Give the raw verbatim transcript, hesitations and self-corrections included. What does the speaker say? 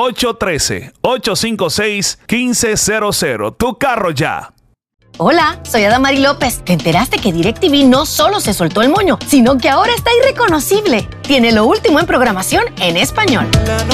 ocho uno tres, ocho cinco seis, uno cinco cero cero. Tu carro ya. Hola, soy Adamari López. ¿Te enteraste que DirecTV no solo se soltó el moño, sino que ahora está irreconocible? Tiene lo último en programación en español.